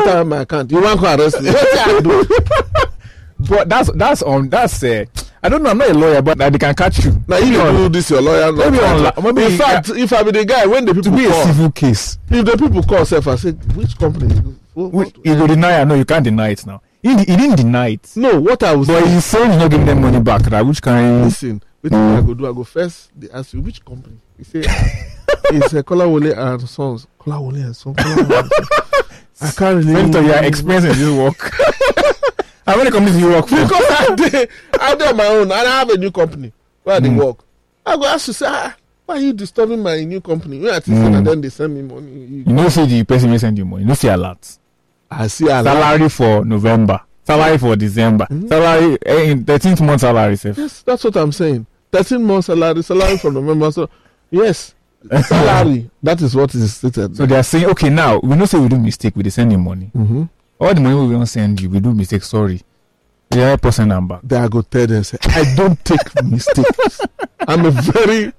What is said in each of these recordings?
enter my account. You want to arrest me? What I do? But that's I don't know. I'm not a lawyer, but they can catch you. Now you do this, your lawyer. Maybe in fact, if I be the guy, when the people to be call, a civil case, if the people call self, I said, which company? You will deny it. No, you can't deny it now. He didn't deny it. No, what I was. But he's saying he's not giving them money back. Right? Which kind? Listen, what I go do? I go first. They ask you which company. He say it's Kolawole and Sons. Kolawole and Sons. I can't really. Mentor, your experience in this work. How many companies you work for? Because I did on my own, and I have a new company where they work. I go ask you, say, why are you disturbing my new company? When I think and then they send me money. You know, say the person will send you money. You know, see a lot. I see a lot. Salary for November. Salary for December. Salary in 13th month salary. Safe. Yes, that's what I'm saying. 13 month salary for November. So, yes, salary. That is what is stated. So they are saying, okay, now we know say we do mistake. We send you money. All the money we don't send you, we do mistake. Sorry. They help us send them back. Then I go tell them, say, I don't take mistakes. I'm a very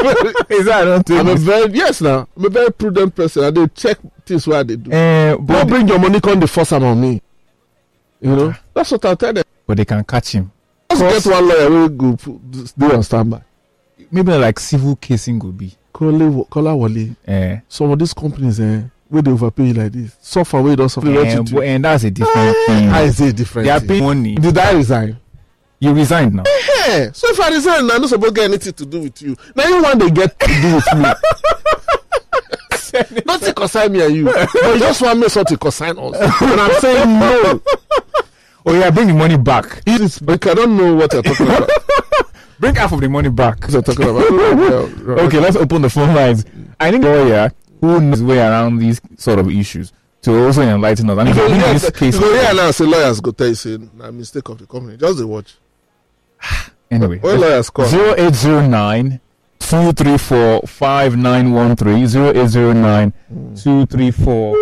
prudent person. I do check things where they do. Don't bring your money, come the force them on me. You know, that's what I tell them. But they can catch him. Just get one lawyer who go do on standby. Maybe like civil casing could be. Kolawole. Some of these companies, where they overpay you like this. Suffer where don't suffer. And that's a different thing. How is it different? They are paying money. Did I resign? You resigned now. So if I resign, I'm not supposed to get anything to do with you. Now you want to get to do with me. Not to consign me and you. But you just want me to consign us. And I'm saying no. Oh yeah, bring the money back. But I don't know what you're talking about. Bring half of the money back. What you're talking about. Okay, let's open the phone lines. I think lawyer who knows his way around these sort of issues to also enlighten us. And if this case, now say lawyers go tell you say a mistake of the company. Just the watch. Anyway, when lawyers call 0809 234 5913 0809 234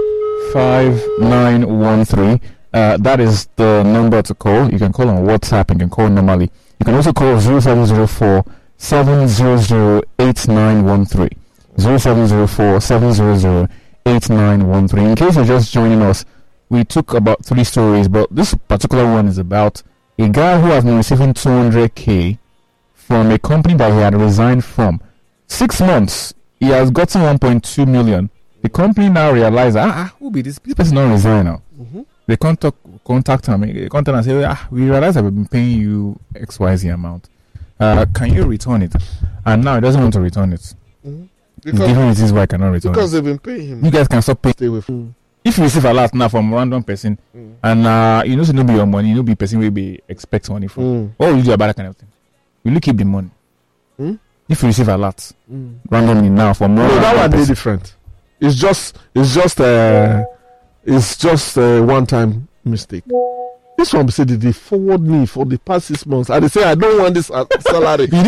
5913. That is the number to call. You can call on WhatsApp. You can call normally. You can also call 0704 700 8913. 0704 700 8913. In case you're just joining us, we took about 3 stories, but this particular one is about a guy who has been receiving 200k from a company that he had resigned from. 6 months, he has gotten 1.2 million. The company now realized, who be this person not resign now? They contact him. They contact and say, we realize that we've been paying you XYZ amount. Can you return it? And now he doesn't want to return it. Because different reasons why I cannot return because they've been paying him. You guys can stop paying. Stay with him. If you receive a lot now from a random person, and you know, so no be your money, no be person will be expect money from. What will you do about that kind of thing? Will you keep the money? If you receive a lot randomly now from that one is different. It's just a one-time mistake. This one said they forward me for the past 6 months. And they say I don't want this salary. You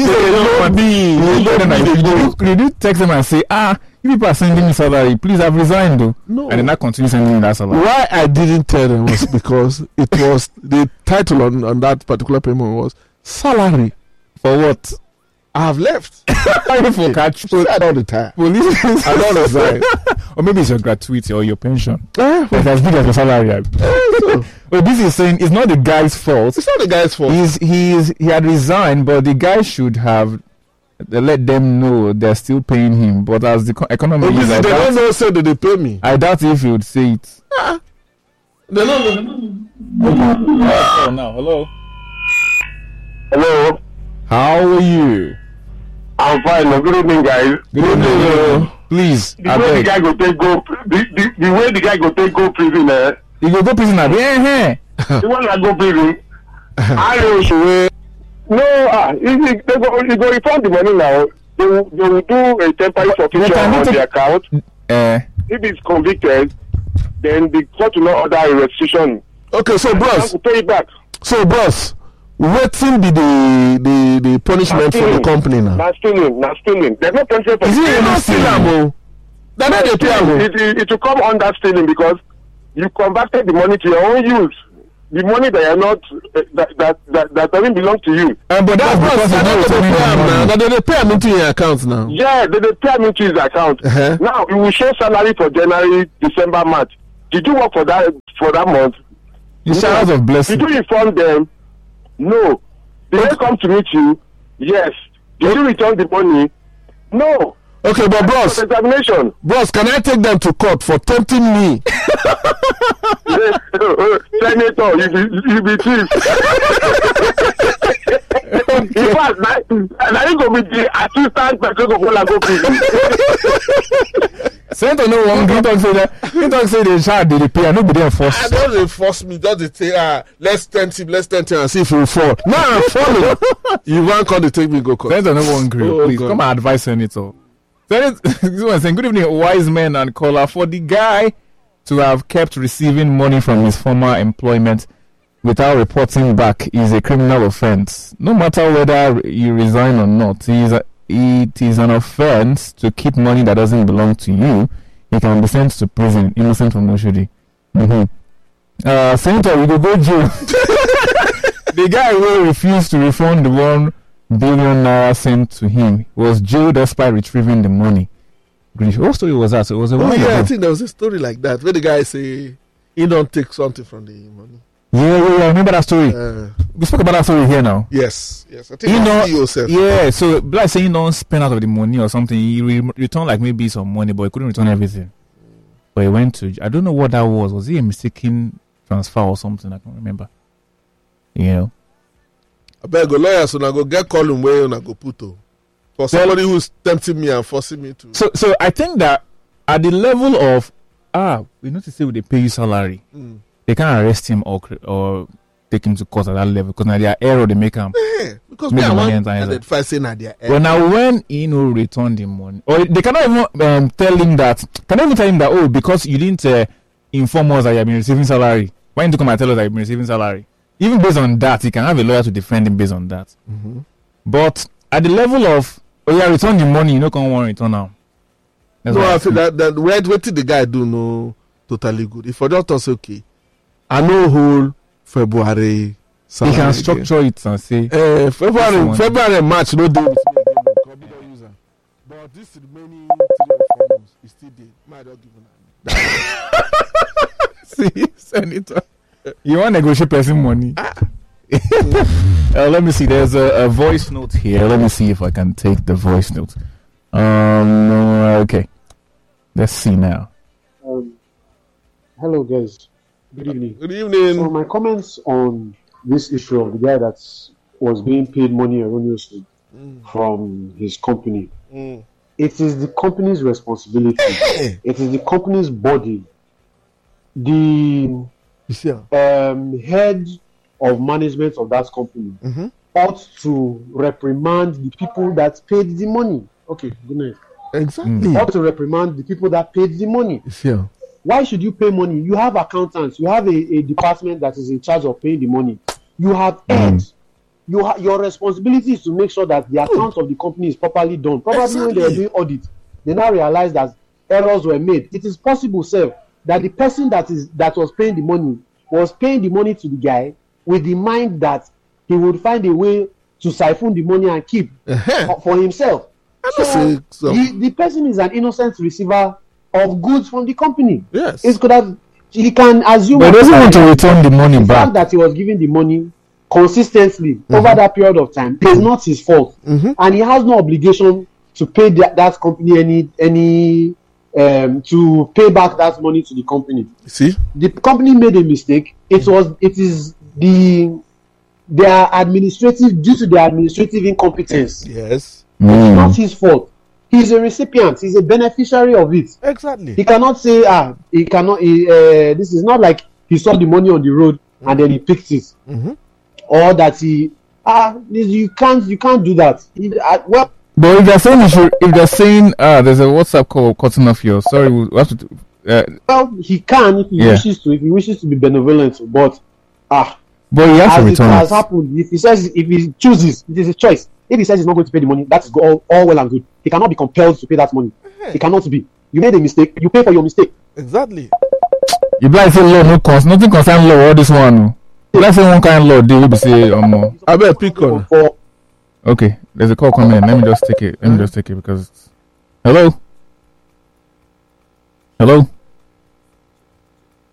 did text them and say, you people are sending me salary. Please, I've resigned though. No. And then I continue sending me that salary. Why I didn't tell them was because it was the title on that particular payment was salary. For what? I have left. For catch all the time. Police. I don't resign. Or maybe it's your gratuity or your pension. It's as big as your salary. Well, this is saying it's not the guy's fault. It's not the guy's fault. He had resigned, but the guy should have let them know they're still paying him. But as the economy is, they don't know say that they pay me. I doubt if he would say it. They don't know. Now, hello. Hello. How are you? I'm fine. Good evening, guys. Good evening. Please. The way the guy go take go, the way the guy go take go prison, you go prison now. The one that go prison. I know. No, they go refund the money now. They will do a temporary forfeiture on the account. If it's convicted, then the court will not order a restitution. Okay, so bros, pay it back. So bros, waiting be the punishment for the company now. Not stealing. There's no punishment for stealing. Is it not stealing? They're not the pay. It will come under stealing because you converted the money to your own use. The money that are not that doesn't belong to you. But that's because they pay them into your account now. Yeah, they pay them into his account. Now it will show salary for January, December, March. Did you work for that month? In showers of blessing. Did you inform them? No. Did they come to meet you? Yes. Did you return the money? No. Okay, but bros, examination. Bros, can I take them to court for tempting me? Senator, you be thief. In fact, I think will be the assistant person of Olago prison. Senator, no one. He don't say that. He don't say the child did pay. I nobody enforce. I don't enforce me. Just they say, let's tempt him and see if he will fall. Now I'm falling. You won't call to take me go court. Senator, no one agree. Please God. Come and advise Senator. This one saying, good evening, wise men and caller. For the guy to have kept receiving money from his former employment without reporting back is a criminal offense. No matter whether you resign or not, it is an offense to keep money that doesn't belong to you. He can be sent to prison, innocent from Oshodi. Senator, we go jail. The guy who refused to refund the $1 billion naira sent to him was jailed despite retrieving the money. What story was that? So it was I think there was a story like that where the guy say he don't take something from the money. Yeah, I remember that story. We spoke about that story here now. Yes. I think yourself. Yeah, so like saying he don't spend out of the money or something. He returned like maybe some money, but he couldn't return everything. But he went to, I don't know what that was. Was he a mistaken transfer or something? I can't remember. You know. I better go lawyer, so I go get column where I go put for somebody who's tempting me and forcing me to. So I think that at the level of we need to say they pay you salary. They can't arrest him or take him to court at that level because now their error they make him. Yeah, because me I want identify saying that their error. Well, now when he no return the money, or they cannot even tell him that. Cannot even tell him that because you didn't inform us that you have been receiving salary. Why didn't you come and tell us that you've been receiving salary? Even based on that, he can have a lawyer to defend him based on that. But at the level of return the money, you don't want to return now. That's no, I feel that what did the guy do no totally good. If I just thought okay, I know whole February. He can structure it and say February March no deal with me again. User. But this remaining 3 or 4 months is still there. Might not give See, Senator. You want to negotiate person money? Let me see. There's a voice note here. Let me see if I can take the voice note. Okay. Let's see now. Hello, guys. Good evening. Good evening. So my comments on this issue of the guy that was being paid money erroneously from his company. It is the company's responsibility. It is the company's body. The head of management of that company ought to reprimand the people that paid the money. Okay, good night. Exactly. Ought to reprimand the people that paid the money. Yeah. Why should you pay money? You have accountants. You have a department that is in charge of paying the money. You have heads. Your responsibility is to make sure that the accounts of the company is properly done. Probably when they are doing audit, they now realize that errors were made. It is possible, sir, that the person that was paying the money was paying the money to the guy with the mind that he would find a way to siphon the money and keep for himself. So the person is an innocent receiver of goods from the company. Yes. He can assume. But he doesn't want to return the money back. The fact that he was giving the money consistently over that period of time is not his fault. And he has no obligation to pay that company any to pay back that money to the company. See? The company made a mistake. It is their administrative, due to their administrative incompetence. Yes. It's not his fault. He's a recipient. He's a beneficiary of it. Exactly. He cannot say, he cannot. This is not like he saw the money on the road and then he picked it, or that you can't do that. But if they're saying, there's a WhatsApp call cutting off your. Sorry, we have to. Well, he can if he wishes to. If he wishes to be benevolent, but But he has to return. It has happened. If he chooses, it is a choice. If he says he's not going to pay the money, that is all well and good. He cannot be compelled to pay that money. He cannot be. You made a mistake. You pay for your mistake. Exactly. You like say law nothing concern law all this one. Let's say one kind of law they will be say I better pick on. Okay, there's a call coming in. Let me just take it because hello.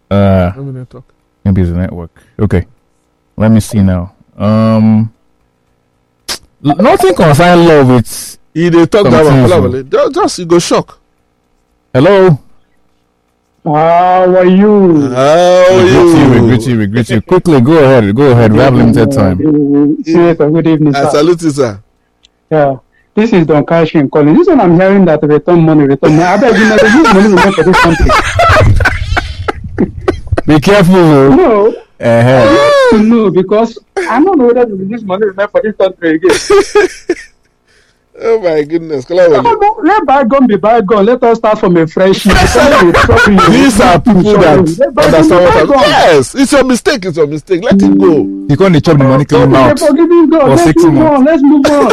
Maybe it's the network. Okay. Let me see now. Nothing concern love. It's they talk that just you go shock. Hello. How are you? We greet you. Quickly, go ahead. We have limited time. Good evening, sir. I salute you, sir. Yeah. This is Don Kashin calling. This one I'm hearing that return money. I beg you not to use money to for this country. Be careful. No. No, because I don't know whether to use money for this country again. Oh my goodness. Let bygone be bygone. Let us start from a fresh sheet. These are people that understand what I'm saying. Yes, it's your mistake. Let it go. You can't chop the money coming out for 6 months. Let's move on.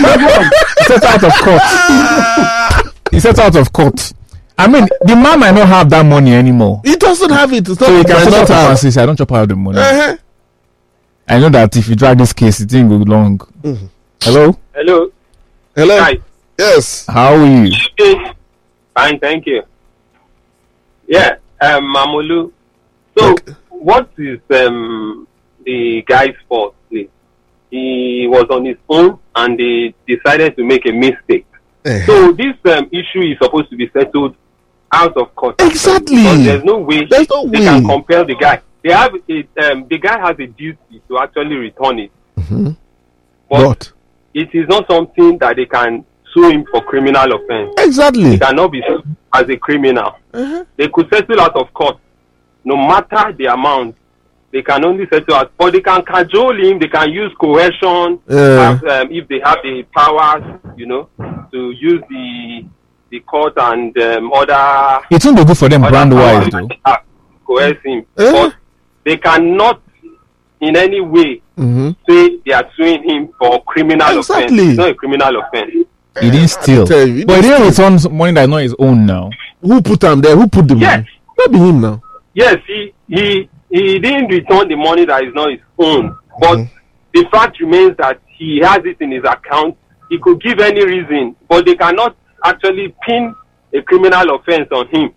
He set out of court. I mean, the man might not have that money anymore. He doesn't have it. It's so he can set out and say, I don't chop out the money. I know that if you drag this case, it didn't go long. Mm-hmm. Hello? Hi. Yes. How are you? Fine, thank you. Yeah, Mamulu. So, what is the guy's fault, please? He was on his own and they decided to make a mistake. So, this issue is supposed to be settled out of court. Exactly. Because there's no way they can compel the guy. They have the guy has a duty to actually return it. Mm-hmm. But it is not something that they can sue him for criminal offense. Exactly. He cannot be sued as a criminal. They could settle out of court. No matter the amount, they can only settle out. But they can cajole him. They can use coercion if they have the powers, to use the court and other. It won't be good for them brand-wise, though. Coerce him. But they cannot in any way say they are suing him for criminal offense. It's not a criminal offense. He didn't steal. But he didn't return money that is not his own now. Who put him there? Who put the money? Maybe him now. Yes, he didn't return the money that is not his own. But the fact remains that he has it in his account. He could give any reason, but they cannot actually pin a criminal offense on him.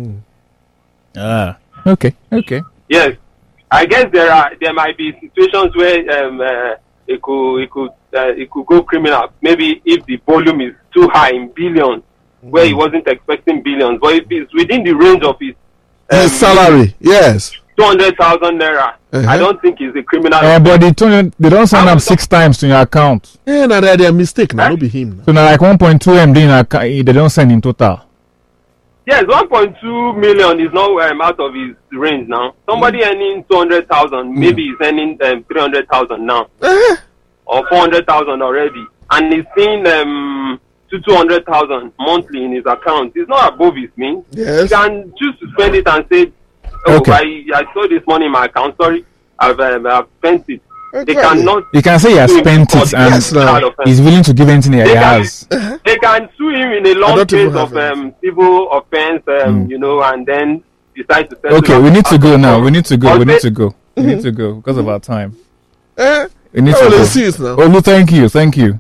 Okay. Yes. I guess there might be situations where it could go criminal. Maybe if the volume is too high in billions, where he wasn't expecting billions. But if it's within the range of his salary, yes, 200,000 naira, I don't think it's a criminal. But they don't sign up 6 times to your account. Yeah, now they're mistake. Now it'll be him. So now like 1.2 MD in account, they don't send in total. Yes, 1.2 million is not out of his range now. Somebody earning 200,000, maybe he's earning 300,000 now, or 400,000 already, and he's seeing 200,000 monthly in his account. It's not above his means. Yes. He can choose to spend it and say, I saw this money in my account. Sorry, I've spent it. They cannot. You can say he has spent it and he's willing to give anything he has. They can sue him in a long case of civil offense, and then decide to settle. Okay, we need to go now. We need to go because of our time. We need to go. Olu, thank you.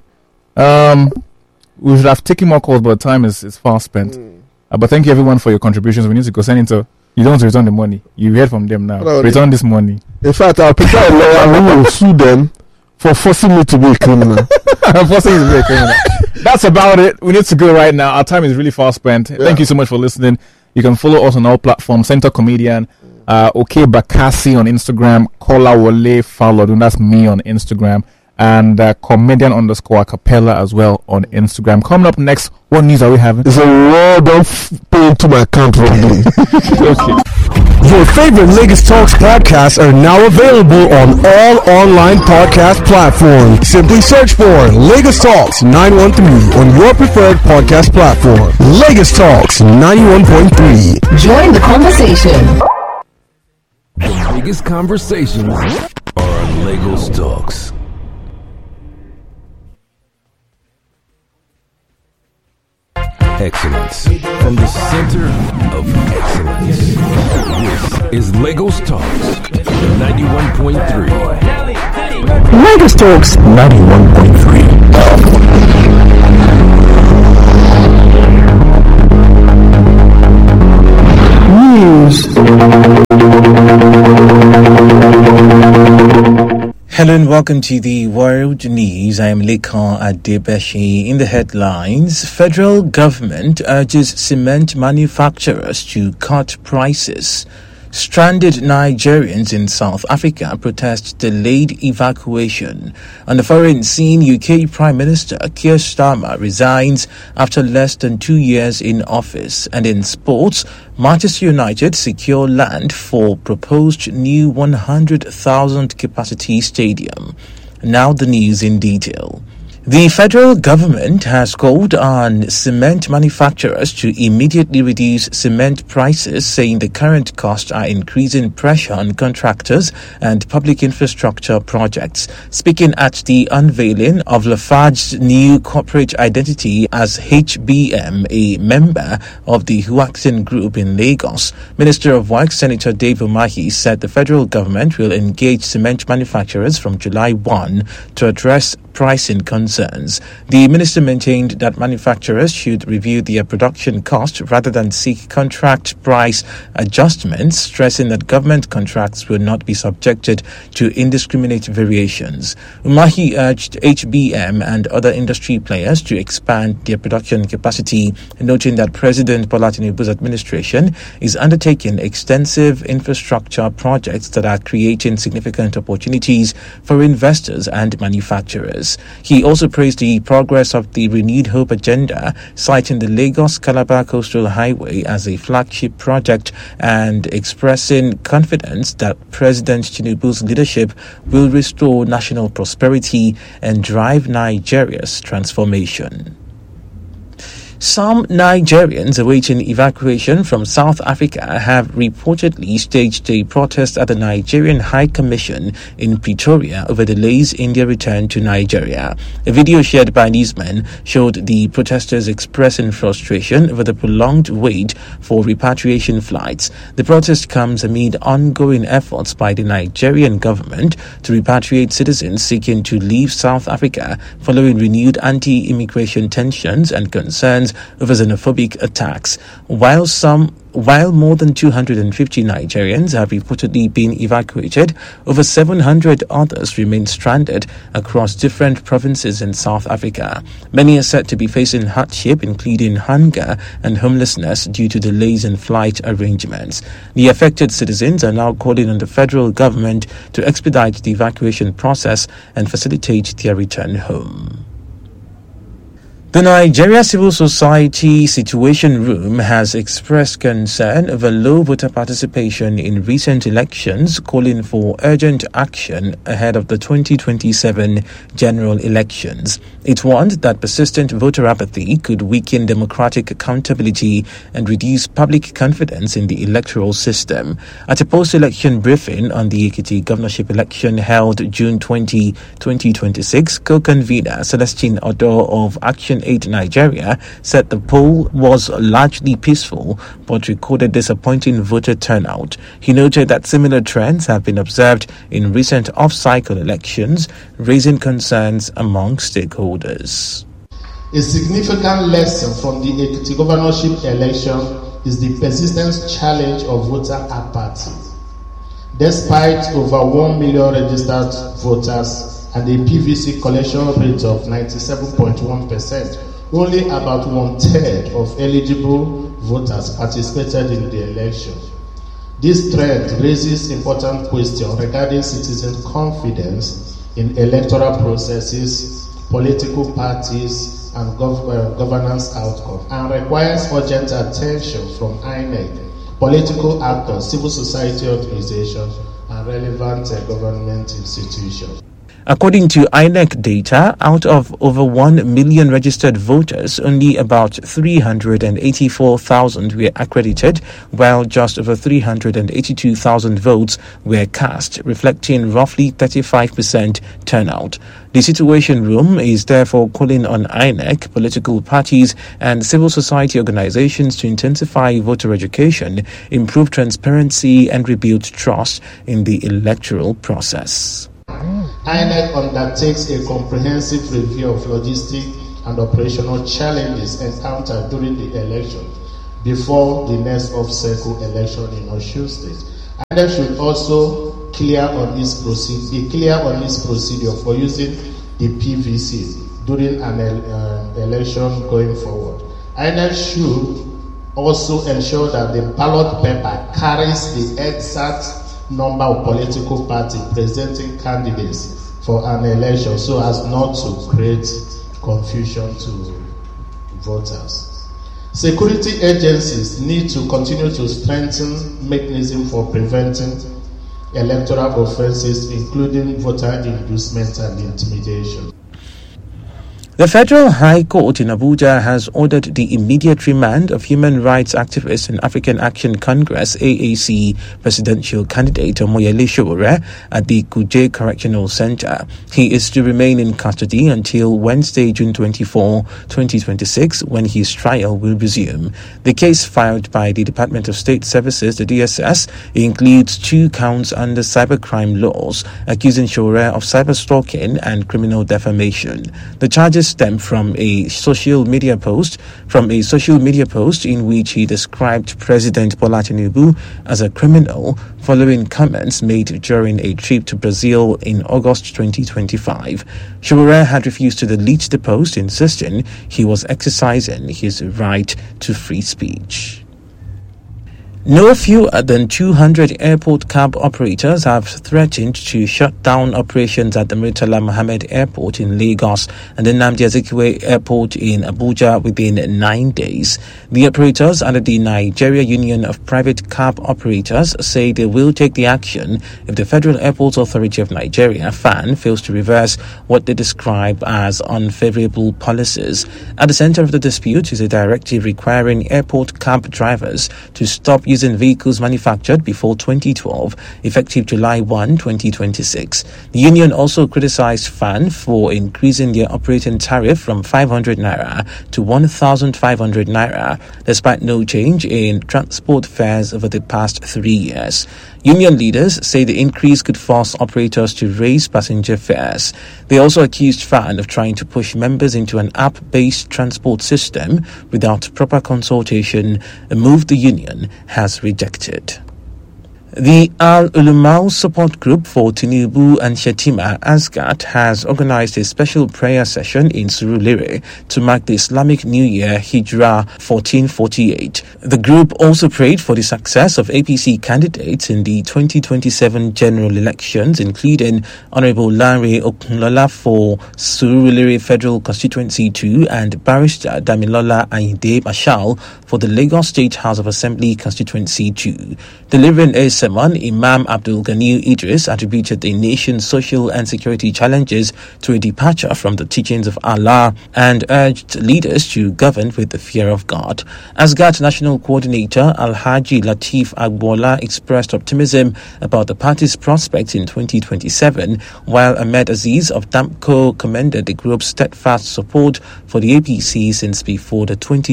We should have taken more calls, but time is far spent. But thank you everyone for your contributions. We need to go send into. You don't return the money. You heard from them now. Return this money. In fact, I'll prepare a lawyer who will sue them for forcing me to be a criminal. That's about it. We need to go right now. Our time is really far spent. Yeah. Thank you so much for listening. You can follow us on all platforms. Center Comedian, OK Bakassi on Instagram, Kola Wole Falodun. That's me on Instagram. And comedian_acapella as well on Instagram. Coming up next, what news are we having? It's a world of pay to my account wrongly. Okay. Your favorite Lagos Talks podcasts are now available on all online podcast platforms. Simply search for Lagos Talks 913 on your preferred podcast platform. Lagos Talks 91.3. Join the conversation. The biggest conversations are on Lagos Talks. Excellence from the center of excellence. This is Lagos Talks 91.3. Lagos Talks 91.3. News. Hello and welcome to the World News. I am Lekan Adebeshi. In the headlines, federal government urges cement manufacturers to cut prices. Stranded Nigerians in South Africa protest delayed evacuation. On the foreign scene, UK Prime Minister Keir Starmer resigns after less than 2 years in office. And in sports, Manchester United secure land for proposed new 100,000 capacity stadium. Now the news in detail. The federal government has called on cement manufacturers to immediately reduce cement prices, saying the current costs are increasing pressure on contractors and public infrastructure projects. Speaking at the unveiling of Lafarge's new corporate identity as HBM, a member of the Huaxin Group in Lagos, Minister of Works Senator Dave Umahi said the federal government will engage cement manufacturers from July 1 to address pricing concerns. The minister maintained that manufacturers should review their production cost rather than seek contract price adjustments, stressing that government contracts will not be subjected to indiscriminate variations. Umahi urged HBM and other industry players to expand their production capacity, noting that President Bola Tinubu's administration is undertaking extensive infrastructure projects that are creating significant opportunities for investors and manufacturers. He also praised the progress of the Renewed Hope agenda, citing the Lagos-Calabar Coastal Highway as a flagship project and expressing confidence that President Tinubu's leadership will restore national prosperity and drive Nigeria's transformation. Some Nigerians awaiting evacuation from South Africa have reportedly staged a protest at the Nigerian High Commission in Pretoria over delays in their return to Nigeria. A video shared by newsmen showed the protesters expressing frustration over the prolonged wait for repatriation flights. The protest comes amid ongoing efforts by the Nigerian government to repatriate citizens seeking to leave South Africa following renewed anti-immigration tensions and concerns over xenophobic attacks. While more than 250 Nigerians have reportedly been evacuated, over 700 others remain stranded across different provinces in South Africa. Many are said to be facing hardship, including hunger and homelessness due to delays in flight arrangements. The affected citizens are now calling on the federal government to expedite the evacuation process and facilitate their return home. The Nigeria Civil Society Situation Room has expressed concern over low voter participation in recent elections, calling for urgent action ahead of the 2027 general elections. It warned that persistent voter apathy could weaken democratic accountability and reduce public confidence in the electoral system. At a post-election briefing on the Ekiti governorship election held June 20, 2026, co-convener Celestine Odo of Action Aid Nigeria said the poll was largely peaceful but recorded disappointing voter turnout. He noted that similar trends have been observed in recent off-cycle elections, raising concerns among stakeholders. A significant lesson from the Ekiti governorship election is the persistent challenge of voter apathy. Despite over 1 million registered voters and a PVC collection rate of 97.1%, only about 1/3 of eligible voters participated in the election. This trend raises important questions regarding citizen confidence in electoral processes, political parties, and governance outcomes, and requires urgent attention from INEC, political actors, civil society organizations, and relevant government institutions. According to INEC data, out of over 1 million registered voters, only about 384,000 were accredited, while just over 382,000 votes were cast, reflecting roughly 35% turnout. The Situation Room is therefore calling on INEC, political parties, and civil society organizations to intensify voter education, improve transparency, and rebuild trust in the electoral process. INEC undertakes a comprehensive review of logistic and operational challenges encountered during the election before the next off-cycle election in Osun State. INEC should also clear on its procedure for using the PVC during an election going forward. INEC should also ensure that the ballot paper carries the exact number of political parties presenting candidates for an election so as not to create confusion to voters. Security agencies need to continue to strengthen mechanisms for preventing electoral offenses, including voter inducement and intimidation. The Federal High Court in Abuja has ordered the immediate remand of human rights activist and African Action Congress AAC presidential candidate Omoyele Sowore at the Kuje Correctional Center. He is to remain in custody until Wednesday, June 24, 2026, when his trial will resume. The case filed by the Department of State Services, the DSS, includes 2 counts under cybercrime laws, accusing Sowore of cyberstalking and criminal defamation. The charges stem from a social media post in which he described President Bola Tinubu as a criminal following comments made during a trip to Brazil in August 2025. Sowore had refused to delete the post, insisting he was exercising his right to free speech. No fewer than 200 airport cab operators have threatened to shut down operations at the Murtala Mohammed Airport in Lagos and the Nnamdi Azikiwe Airport in Abuja within 9 days. The operators under the Nigeria Union of Private Cab Operators say they will take the action if the Federal Airports Authority of Nigeria, FAN, fails to reverse what they describe as unfavorable policies. At the center of the dispute is a directive requiring airport cab drivers to stop using vehicles manufactured before 2012, effective July 1, 2026. The union also criticized FAN for increasing their operating tariff from 500 naira to 1,500 naira, despite no change in transport fares over the past 3 years. Union leaders say the increase could force operators to raise passenger fares. They also accused FAN of trying to push members into an app-based transport system without proper consultation, a move the union has rejected. The Al-Ulumau support group for Tinubu and Shetima, ASGAT, has organized a special prayer session in Surulere to mark the Islamic New Year Hijrah 1448. The group also prayed for the success of APC candidates in the 2027 general elections, including Honorable Lanre Okunlola for Surulere Federal Constituency 2 and Barrister Damilola Ayinde Bashal for the Lagos State House of Assembly Constituency 2. Delivering a sermon, Imam Abdul Ghani Idris attributed the nation's social and security challenges to a departure from the teachings of Allah and urged leaders to govern with the fear of God. ASGAT National Coordinator Alhaji Latif Agbola expressed optimism about the party's prospects in 2027, while Ahmed Aziz of DAMCO commended the group's steadfast support for the APC since before the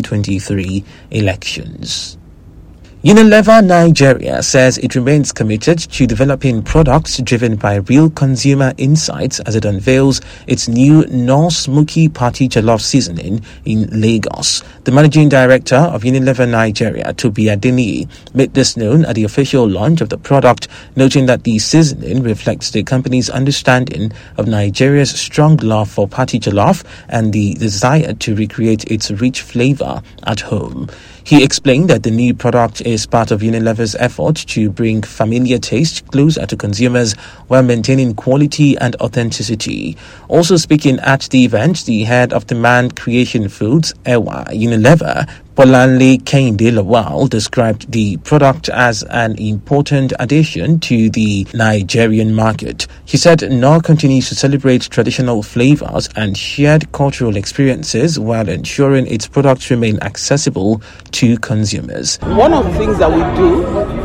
2023 elections. Unilever Nigeria says it remains committed to developing products driven by real consumer insights as it unveils its new Knorr Smoky Party Jollof seasoning in Lagos. The managing director of Unilever Nigeria, Tobi Adeniyi, made this known at the official launch of the product, noting that the seasoning reflects the company's understanding of Nigeria's strong love for party jollof and the desire to recreate its rich flavor at home. He explained that the new product is part of Unilever's effort to bring familiar taste closer to consumers while maintaining quality and authenticity. Also speaking at the event, the head of Demand Creation Foods, EWA Unilever, Bolanle Kehinde Lawal, described the product as an important addition to the Nigerian market. He said Knorr continues to celebrate traditional flavors and shared cultural experiences while ensuring its products remain accessible to consumers. One of the things that we do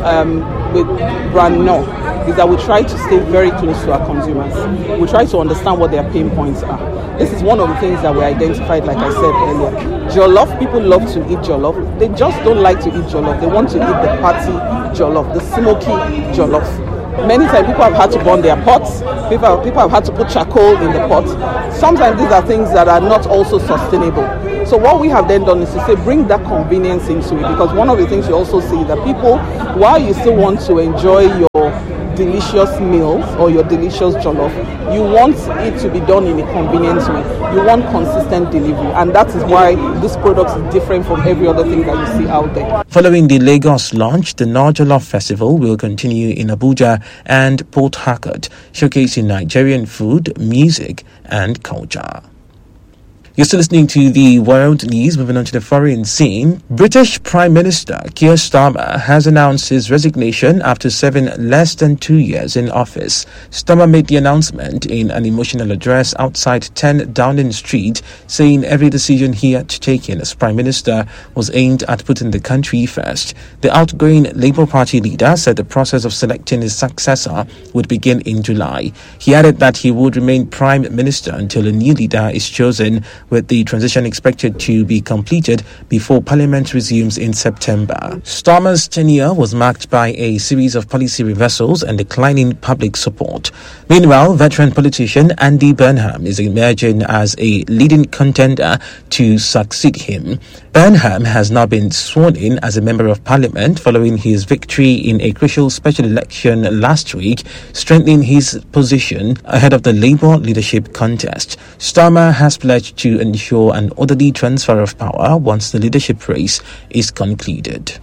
with brand Knorr is that we try to stay very close to our consumers. We try to understand what their pain points are. This is one of the things that we identified, like I said earlier. Jollof, people love to eat jollof. They just don't like to eat jollof. They want to eat the party jollof, the smoky jollof. Many times people have had to burn their pots. People have had to put charcoal in the pot. Sometimes these are things that are not also sustainable. So what we have then done is to say bring that convenience into it, because one of the things you also see that people, while you still want to enjoy your delicious meals or your delicious jollof, you want it to be done in a convenient way. You want consistent delivery, and that is why this product is different from every other thing that you see out there. Following the Lagos launch, the Knorr Jollof Festival will continue in Abuja and Port Harcourt, showcasing Nigerian food, music, and culture. You're still listening to the world news. Moving on to the foreign scene, British Prime Minister Keir Starmer has announced his resignation after serving less than 2 years in office. Starmer made the announcement in an emotional address outside 10 Downing Street, saying every decision he had taken as Prime Minister was aimed at putting the country first. The outgoing Labour Party leader said the process of selecting his successor would begin in July. He added that he would remain Prime Minister until a new leader is chosen, with the transition expected to be completed before Parliament resumes in September. Starmer's tenure was marked by a series of policy reversals and declining public support. Meanwhile, veteran politician Andy Burnham is emerging as a leading contender to succeed him. Burnham has now been sworn in as a Member of Parliament following his victory in a crucial special election last week, strengthening his position ahead of the Labour leadership contest. Starmer has pledged to ensure an orderly transfer of power once the leadership race is concluded.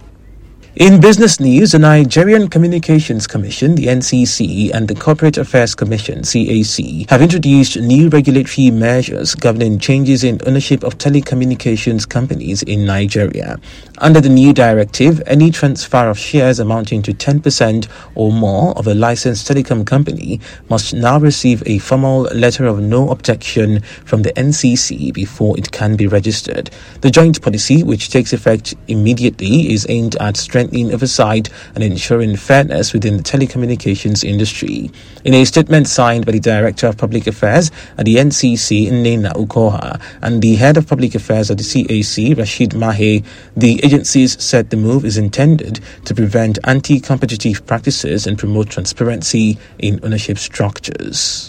In business news, the Nigerian Communications Commission, the NCC, and the Corporate Affairs Commission, CAC, have introduced new regulatory measures governing changes in ownership of telecommunications companies in Nigeria. Under the new directive, any transfer of shares amounting to 10% or more of a licensed telecom company must now receive a formal letter of no objection from the NCC before it can be registered. The joint policy, which takes effect immediately, is aimed at strengthening oversight and ensuring fairness within the telecommunications industry. In a statement signed by the Director of Public Affairs at the NCC, Nnenna Ukoha, and the Head of Public Affairs at the CAC, Rashid Mahe, the agencies said the move is intended to prevent anti-competitive practices and promote transparency in ownership structures.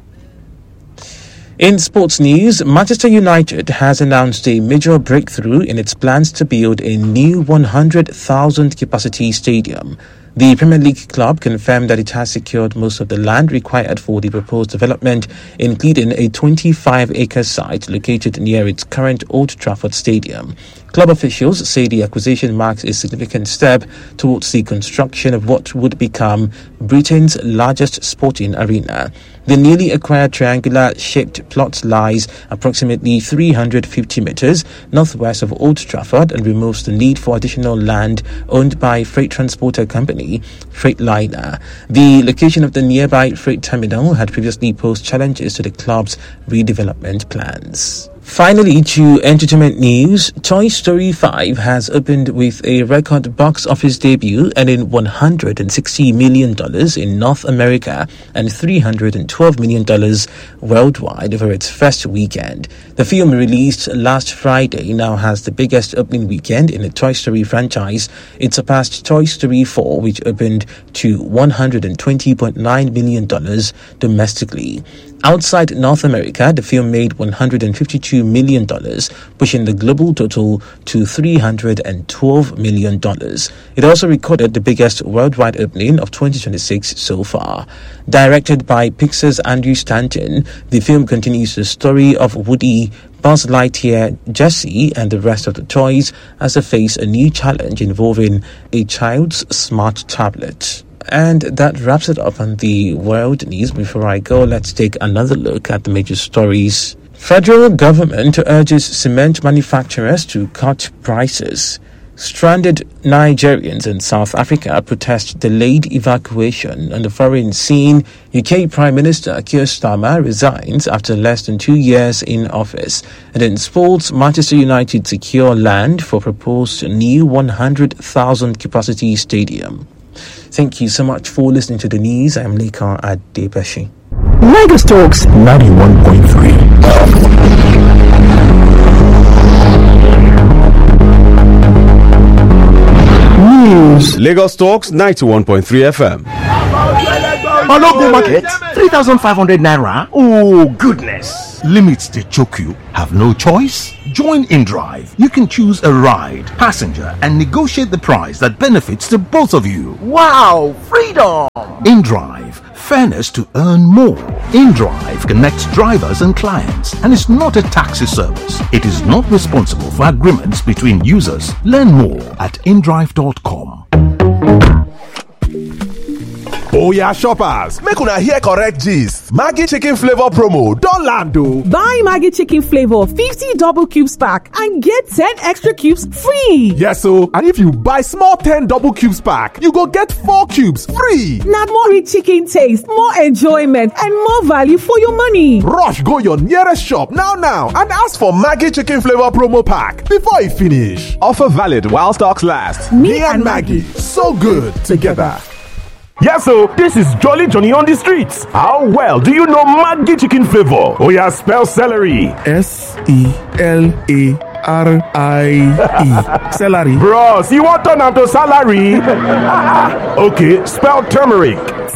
In sports news, Manchester United has announced a major breakthrough in its plans to build a new 100,000 capacity stadium. The Premier League club confirmed that it has secured most of the land required for the proposed development, including a 25-acre site located near its current Old Trafford Stadium. Club officials say the acquisition marks a significant step towards the construction of what would become Britain's largest sporting arena. The newly acquired triangular-shaped plot lies approximately 350 metres northwest of Old Trafford and removes the need for additional land owned by freight transporter company Freightliner. The location of the nearby freight terminal had previously posed challenges to the club's redevelopment plans. Finally, to entertainment news, Toy Story 5 has opened with a record box office debut, earning $160 million in North America and $312 million worldwide over its first weekend. The film, released last Friday, now has the biggest opening weekend in the Toy Story franchise. It surpassed Toy Story 4, which opened to $120.9 million domestically. Outside North America, the film made $152 million, pushing the global total to $312 million. It also recorded the biggest worldwide opening of 2026 so far. Directed by Pixar's Andrew Stanton, the film continues the story of Woody, Buzz Lightyear, Jessie, and the rest of the toys as they face a new challenge involving a child's smart tablet. And that wraps it up on the world news. Before I go, let's take another look at the major stories. Federal government urges cement manufacturers to cut prices. Stranded Nigerians in South Africa protest delayed evacuation. On the foreign scene, UK Prime Minister Keir Starmer resigns after less than 2 years in office. And in sports, Manchester United secure land for proposed new 100,000 capacity stadium. Thank you so much for listening to the news. I'm Lekan Adebeshi. Lagos Talks 91.3. News. Lagos Talks 91.3 FM. Balogun Market, 3,500 naira. Oh, goodness. Limits they choke you. Have no choice? Join InDrive. You can choose a ride, passenger, and negotiate the price that benefits the both of you. Wow, freedom! InDrive. Fairness to earn more. InDrive connects drivers and clients and is not a taxi service. It is not responsible for agreements between users. Learn more at indrive.com. Oh yeah, shoppers, make una hear correct gist. Maggi chicken flavor promo don land o. Buy Maggi chicken flavor 50 double cubes pack and get 10 extra cubes free. Yes o, and if you buy small 10 double cubes pack, you go get 4 cubes free. Na more rich chicken taste, more enjoyment, and more value for your money. Rush go your nearest shop now and ask for Maggi chicken flavor promo pack before e finish. Offer valid while stocks last. Me and Maggi, so good together. Yes, so this is Jolly Johnny on the streets. How well do you know Maggi chicken flavor? Oh yeah, spell celery. SELARIE. Celery. Bros, you want turn to salary? Okay, spell turmeric.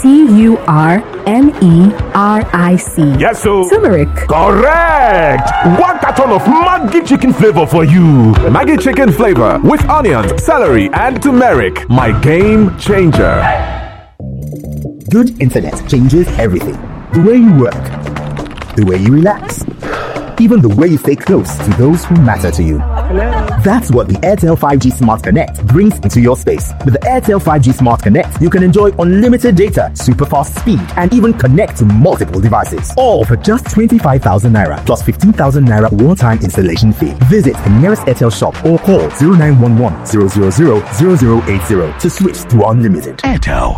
TURMERIC. Yes, so turmeric. Correct. 1 carton of Maggi chicken flavor for you. Maggi chicken flavor with onions, celery, and turmeric. My game changer. Good internet changes everything. The way you work, the way you relax, even the way you stay close to those who matter to you. That's what the Airtel 5G Smart Connect brings into your space. With the Airtel 5G Smart Connect, you can enjoy unlimited data, super fast speed, and even connect to multiple devices. All for just 25,000 naira plus 15,000 naira one-time installation fee. Visit the nearest Airtel shop or call 0911 000 0080 to switch to unlimited. Airtel.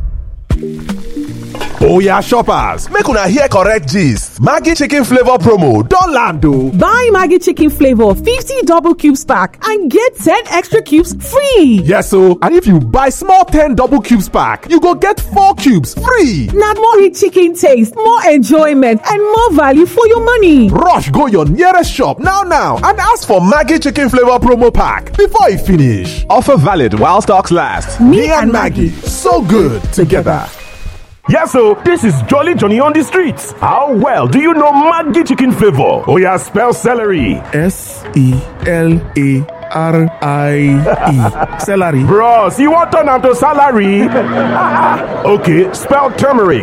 Oh yeah, shoppers, make una hear correct gist. Maggi chicken flavor promo don land o. Buy Maggi chicken flavor 50 double cubes pack and get 10 extra cubes free. Yes o, and if you buy small 10 double cubes pack, you go get 4 cubes free. Na more rich chicken taste, more enjoyment, and more value for your money. Rush go your nearest shop now and ask for Maggi chicken flavor promo pack before e finish. Offer valid while stocks last. Me and Maggi, so good together. Yes, so this is Jolly Johnny on the streets. How well do you know Maggi chicken flavor? Oh yeah, spell celery. SELARIE. Celery. Bros, you want turn to salary? Okay, spell turmeric.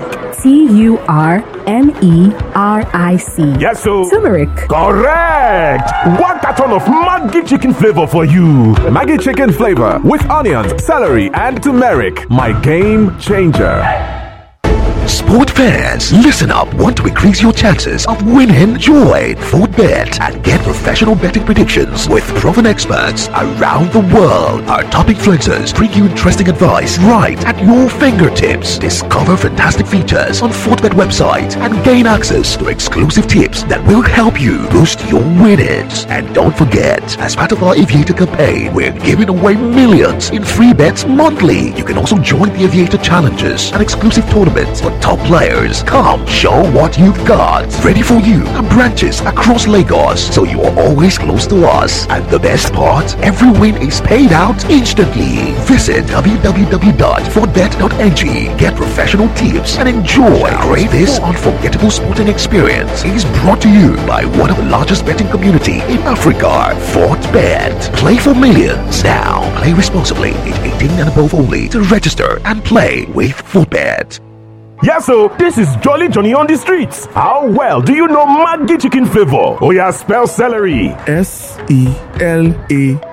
TURMERIC. Yes, so turmeric. Correct. 1 carton of Maggi chicken flavor for you. Maggi chicken flavor with onions, celery, and turmeric. My game changer. Sport fans, listen up. Want to increase your chances of winning? Join FootBet and get professional betting predictions with proven experts around the world. Our top influencers bring you interesting advice right at your fingertips. Discover fantastic features on FootBet website and gain access to exclusive tips that will help you boost your winnings. And don't forget, as part of our Aviator campaign, we're giving away millions in free bets monthly. You can also join the Aviator challenges, an exclusive tournament for top players. Come, show what you've got. Ready for you at branches across Lagos, so you are always close to us. And the best part, every win is paid out instantly. Visit www.footbet.ng, get professional tips, and enjoy this unforgettable sporting experience. Is brought to you by one of the largest betting community in Africa, FootBet. Play for millions. Now, play responsibly. Age 18 and above only. To register and play with FootBet. Yes, so this is Jolly Johnny on the streets. How well do you know Maggi chicken flavor? Oh yeah, spell celery. SELARIE.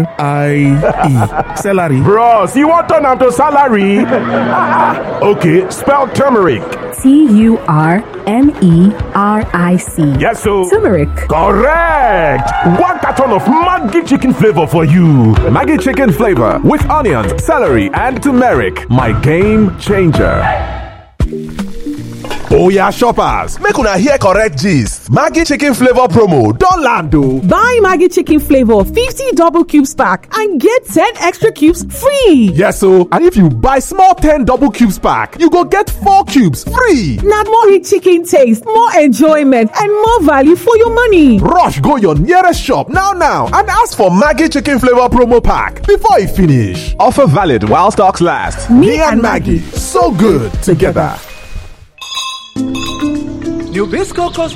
Celery. Bros, you want turn to salary? Okay, spell turmeric. TURMERIC. Yes, so turmeric. Correct. 1 carton of Maggi chicken flavor for you. Maggi chicken flavor with onions, celery, and turmeric. My game changer. Oh yeah, shoppers, make una hear correct gist. Maggi chicken flavor promo don land o. Buy Maggi chicken flavor 50 double cubes pack and get 10 extra cubes free. Yes o, and if you buy small 10 double cubes pack, you go get 4 cubes free. Na more rich chicken taste, more enjoyment, and more value for your money. Rush go your nearest shop now and ask for Maggi chicken flavor promo pack before e finish. Offer valid while stocks last. Me and Maggi, so good together. Nabisco Costa